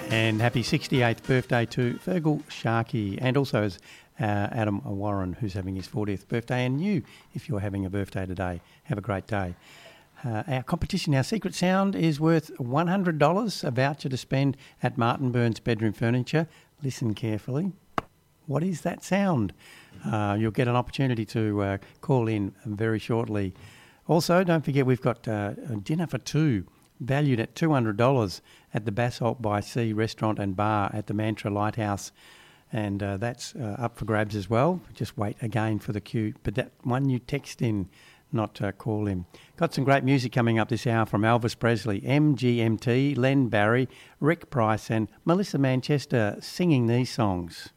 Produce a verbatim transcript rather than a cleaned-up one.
And happy sixty-eighth birthday to Fergal Sharkey, and also as uh, Adam Warren, who's having his fortieth birthday. And you, if you're having a birthday today, have a great day. Uh, our competition, our secret sound, is worth one hundred dollars, a voucher to spend at Martin Burns Bedroom Furniture. Listen carefully. What is that sound? Uh, you'll get an opportunity to uh, call in very shortly. Also, don't forget we've got uh, a dinner for two, valued at two hundred dollars at the Basalt by Sea Restaurant and Bar at the Mantra Lighthouse. And uh, that's uh, up for grabs as well. Just wait again for the queue. But that one you text in, not uh, call in. Got some great music coming up this hour from Elvis Presley, M G M T, Len Barry, Rick Price and Melissa Manchester singing these songs.